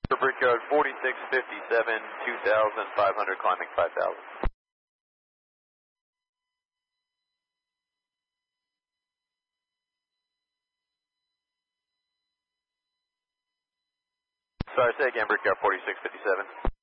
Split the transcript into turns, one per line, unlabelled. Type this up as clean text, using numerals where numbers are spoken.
For Brickyard 4657, 2,500, climbing 5,000. Sorry, say again, Brickyard 4657.